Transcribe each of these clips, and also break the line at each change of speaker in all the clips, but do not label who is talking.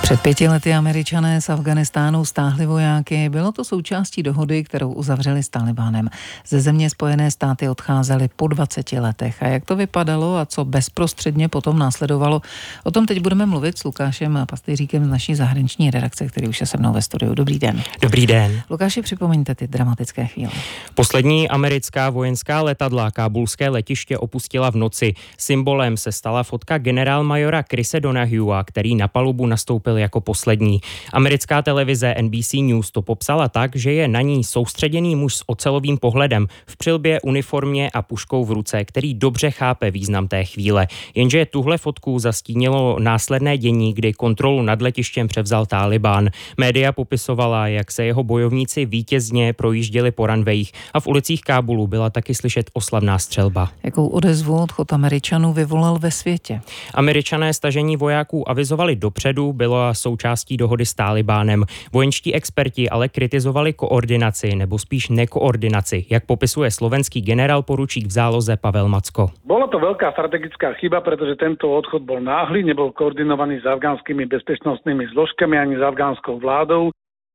Před 5 lety Američané z Afghánistánu stáhli vojáky. Bylo to součástí dohody, kterou uzavřeli s Talibánem. Ze země Spojené státy odcházeli po 20 letech. A jak to vypadalo a co bezprostředně potom následovalo, o tom teď budeme mluvit s Lukášem Pastýříkem z naší zahraniční redakce, který už je se mnou ve studiu. Dobrý den.
Dobrý den.
Lukáši, připomeňte ty dramatické chvíle.
Poslední americká vojenská letadla kábulské letiště opustila v noci. Symbolem se stala fotka generálmajora Chrise Donahuea, který na palubu nastoupil jako poslední. Americká televize NBC News to popsala tak, že je na ní soustředěný muž s ocelovým pohledem v přilbě, uniformě a puškou v ruce, který dobře chápe význam té chvíle. Jenže tuhle fotku zastínilo následné dění, kdy kontrolu nad letištěm převzal Talibán. Média popisovala, jak se jeho bojovníci vítězně projížděli po runwayích a v ulicích Kábulu byla taky slyšet oslavná střelba.
Jakou odezvu odchod Američanů vyvolal ve světě?
Američané stažení vojáků avizovali dopředu, byla součástí dohody s Talibánem. Vojenští experti ale kritizovali koordinaci nebo spíš nekoordinaci, jak popisuje slovenský generál poručík v záloze Pavel Macko.
Bola to veľká strategická chyba, pretože tento odchod bol náhly, nebol koordinovaný s afgánskymi bezpečnostnými zložkami ani s afgánskou vládou.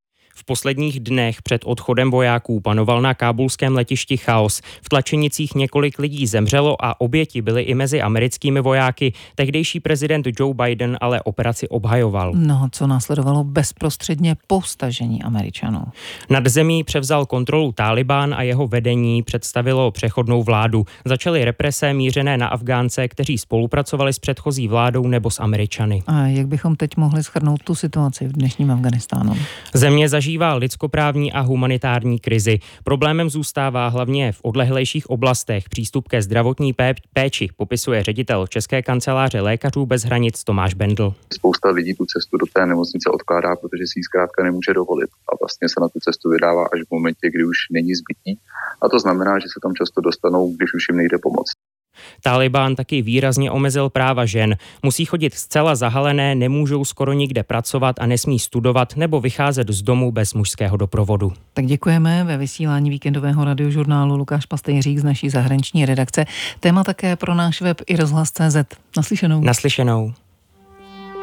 V posledních dnech před odchodem vojáků panoval na kábulském letišti chaos. V tlačenicích několik lidí zemřelo a oběti byly i mezi americkými vojáky. Tehdejší prezident Joe Biden ale operaci obhajoval.
No, co následovalo bezprostředně po stažení Američanů?
Nad zemí převzal kontrolu Talibán a jeho vedení představilo přechodnou vládu. Začaly represe mířené na Afgánce, kteří spolupracovali s předchozí vládou nebo s Američany.
A jak bychom teď mohli shrnout tu situaci v dnešním Afghánistánu?
Země zažívá lidskoprávní a humanitární krizi. Problémem zůstává hlavně v odlehlejších oblastech přístup ke zdravotní péči, popisuje ředitel České kanceláře lékařů bez hranic Tomáš Bendl.
Spousta lidí tu cestu do té nemocnice odkládá, protože si ji zkrátka nemůže dovolit a vlastně se na tu cestu vydává až v momentě, kdy už není zbytí. A to znamená, že se tam často dostanou, když už jim nejde pomoct.
Talibán taky výrazně omezil práva žen. Musí chodit zcela zahalené, nemůžou skoro nikde pracovat a nesmí studovat nebo vycházet z domu bez mužského doprovodu.
Tak děkujeme. Ve vysílání víkendového radiožurnálu Lukáš Pastýřík z naší zahraniční redakce. Téma také pro náš web i rozhlas.cz. Naslyšenou.
Naslyšenou.